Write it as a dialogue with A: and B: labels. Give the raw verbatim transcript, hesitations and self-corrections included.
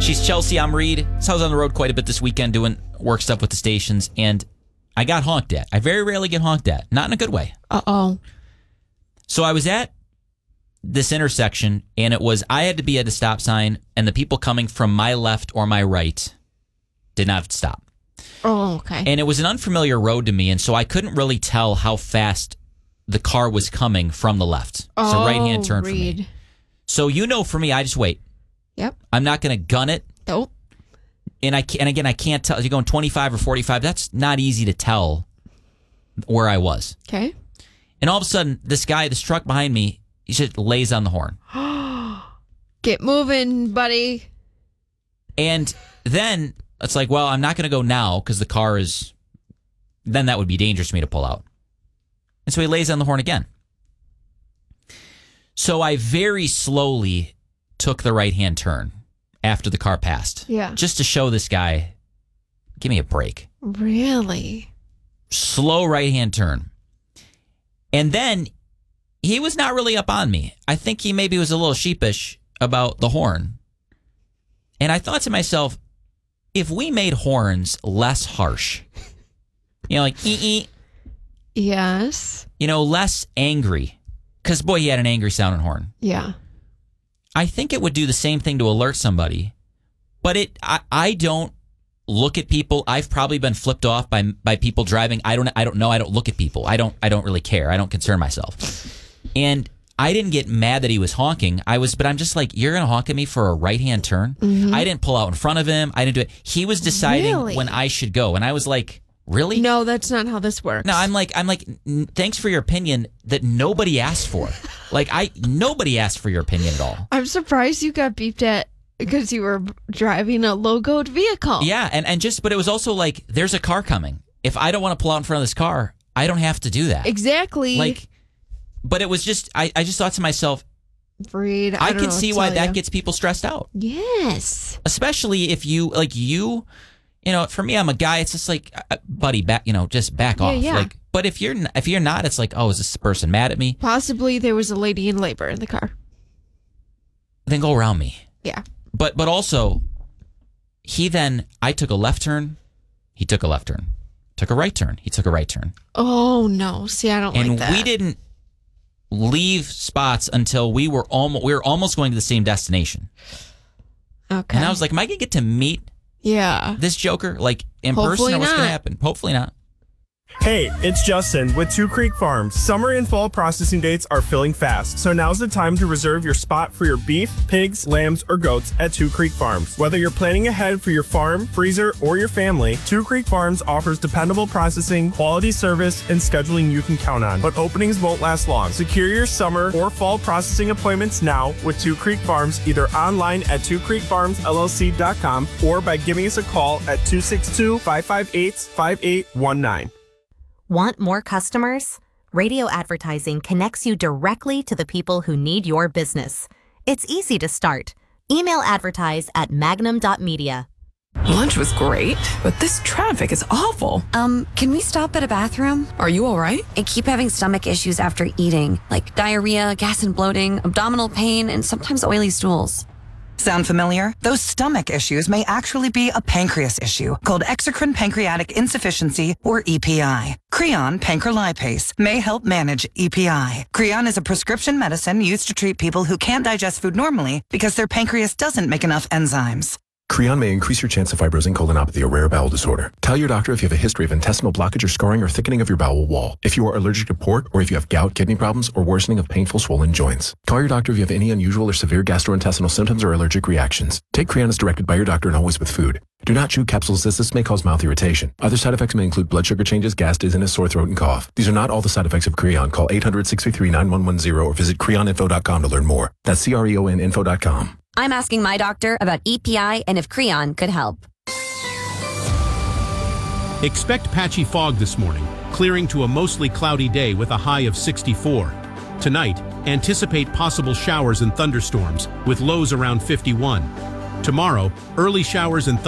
A: She's Chelsea, I'm Reed. So I was on the road quite a bit this weekend doing work stuff with the stations, and I got honked at. I very rarely get honked at. Not in a good way.
B: Uh-oh.
A: So I was at this intersection, and it was, I had to be at a stop sign, and the people coming from my left or my right did not stop.
B: Oh, okay.
A: And it was an unfamiliar road to me, and so I couldn't really tell how fast the car was coming from the left. It's
B: oh,
A: a right-hand turn
B: Reed.
A: for me. So you know for me, I just wait.
B: Yep.
A: I'm not going to gun it.
B: Nope.
A: And I can, and again, I can't tell. You're going twenty-five or forty-five. That's not easy to tell where I was.
B: Okay.
A: And all of a sudden, this guy, this truck behind me, he just lays on the horn.
B: Get moving, buddy.
A: And then it's like, well, I'm not going to go now because the car is. Then that would be dangerous for me to pull out. And so he lays on the horn again. So I very slowly took the right-hand turn after the car passed.
B: Yeah.
A: Just to show this guy, give me a break.
B: Really?
A: Slow right-hand turn. And then he was not really up on me. I think he maybe was a little sheepish about the horn. And I thought to myself, if we made horns less harsh, you know, like ee-ee,
B: Yes.
A: you know, less angry, because boy, he had an angry sounding horn.
B: Yeah.
A: I think it would do the same thing to alert somebody, but it I, I don't look at people. I've probably been flipped off by by people driving. I don't I don't know. I don't look at people. I don't I don't really care. I don't concern myself. And I didn't get mad that he was honking. I was, but I'm just like, you're gonna honk at me for a right hand turn?
B: Mm-hmm.
A: I didn't pull out in front of him. I didn't do it. He was deciding
B: Really?
A: when I should go, and I was like, really?
B: No, that's not how this works.
A: No, I'm like, I'm like, n- thanks for your opinion that nobody asked for. Like, I nobody asked for your opinion at all.
B: I'm surprised you got beeped at because you were driving a logoed vehicle.
A: Yeah, and, and just, but it was also like, there's a car coming. If I don't want to pull out in front of this car, I don't have to do that.
B: Exactly.
A: Like, but it was just, I, I just thought to myself,
B: Reed, I,
A: I
B: don't
A: can
B: know
A: see
B: what to
A: why
B: tell
A: that
B: you.
A: gets people stressed out.
B: Yes.
A: Especially if you, like you, you know, for me, I'm a guy, it's just like, uh, buddy, back, you know, just back
B: Yeah,
A: off.
B: yeah.
A: Like, but if you're, n- if you're not, it's like, oh, is this person mad at me?
B: Possibly there was a lady in labor in the car.
A: Then go around me.
B: Yeah.
A: But but also, he then, I took a left turn, he took a left turn. Took a right turn, he took a right turn.
B: Oh, no. See, I don't
A: And
B: like that.
A: we didn't leave spots until we were almost, we were almost going to the same destination.
B: Okay.
A: And I was like, am I going to get to meet
B: yeah.
A: this joker, like, in
B: Hopefully
A: person, or what's going to
B: not.
A: happen? Hopefully not.
C: Hey, it's Justin with Two Creek Farms. Summer and fall processing dates are filling fast, so now's the time to reserve your spot for your beef, pigs, lambs, or goats at Two Creek Farms. Whether you're planning ahead for your farm, freezer, or your family, Two Creek Farms offers dependable processing, quality service, and scheduling you can count on. But openings won't last long. Secure your summer or fall processing appointments now with Two Creek Farms, either online at two creek farms l l c dot com or by giving us a call at two six two, five five eight, five eight one nine.
D: Want more customers? Radio advertising connects you directly to the people who need your business. It's easy to start. Email advertise at magnum dot media.
E: Lunch was great, but this traffic is awful.
F: Um, can we stop at a bathroom?
E: Are you all right?
F: I keep having stomach issues after eating, like diarrhea, gas and bloating, abdominal pain, and sometimes oily stools.
G: Sound familiar? Those stomach issues may actually be a pancreas issue called exocrine pancreatic insufficiency, or E P I. Creon pancrelipase may help manage E P I. Creon is a prescription medicine used to treat people who can't digest food normally because their pancreas doesn't make enough enzymes.
H: Creon may increase your chance of fibrosing colonopathy, a rare bowel disorder. Tell your doctor if you have a history of intestinal blockage or scarring or thickening of your bowel wall, if you are allergic to pork, or if you have gout, kidney problems, or worsening of painful swollen joints. Call your doctor if you have any unusual or severe gastrointestinal symptoms or allergic reactions. Take Creon as directed by your doctor and always with food. Do not chew capsules as this may cause mouth irritation. Other side effects may include blood sugar changes, gas, dizziness, sore throat, and cough. These are not all the side effects of Creon. Call eight hundred, six three three, nine one one zero or visit creon info dot com to learn more. That's C R E O N info dot com.
F: I'm asking my doctor about E P I and if Creon could help.
I: Expect patchy fog this morning, clearing to a mostly cloudy day with a high of sixty-four. Tonight, anticipate possible showers and thunderstorms with lows around fifty-one. Tomorrow, early showers and